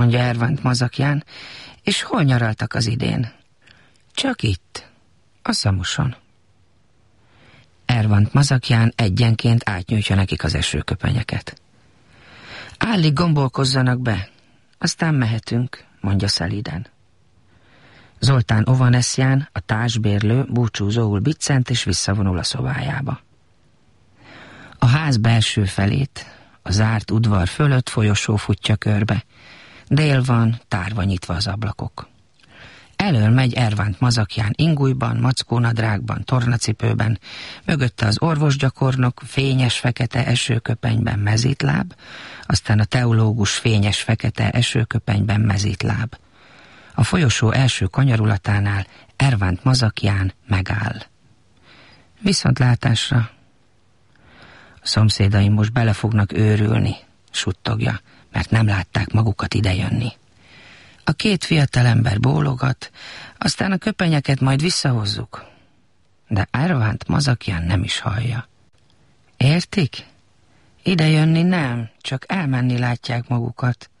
mondja Ervant Mazakján, és hol nyaraltak az idén? Csak itt, a Szamuson. Ervant Mazakján egyenként átnyújtja nekik az esőköpenyeket. Állig gombolkozzanak be, aztán mehetünk, mondja szelíden. Zoltán Ovanesján, a társbérlő búcsúzóul biccent és visszavonul a szobájába. A ház belső felét, a zárt udvar fölött folyosó futja körbe. Dél van, tárva nyitva az ablakok. Elől megy Ervant Mazakján ingújban, mackónadrágban, tornacipőben, mögötte az orvosgyakornok fényes fekete esőköpenyben mezítláb, aztán a teológus fényes fekete esőköpenyben mezítláb. A folyosó első kanyarulatánál Ervant Mazakján megáll. Viszontlátásra. A szomszédaim most bele fognak őrülni, suttogja, mert nem látták magukat idejönni. A két fiatalember bólogat, aztán a köpenyeket majd visszahozzuk. De Ervant Mazakján nem is hallja. Értik? Idejönni nem, csak elmenni látják magukat.